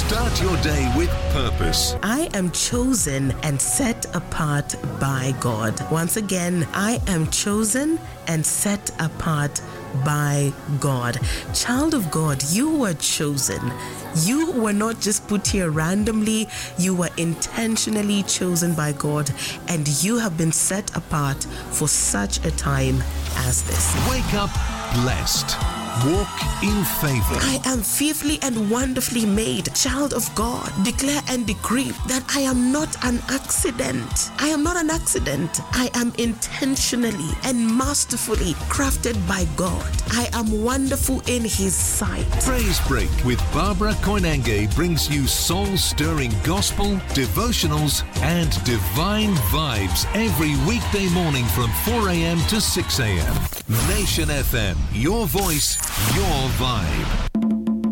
Start your day with purpose. I am chosen and set apart by God. Once again, I am chosen and set apart by God. Child of God, you were chosen. You were not just put here randomly. You were intentionally chosen by God, and you have been set apart for such a time as this. Wake up blessed. Walk in favor. I am fearfully and wonderfully made. Child of God, declare and decree that I am not an accident. I am not an accident. I am intentionally and masterfully crafted by God. I am wonderful in His sight. Praise Break with Barbara Koinange brings you soul-stirring gospel, devotionals, and divine vibes every weekday morning from 4 a.m. to 6 a.m. Nation FM, your voice, your vibe.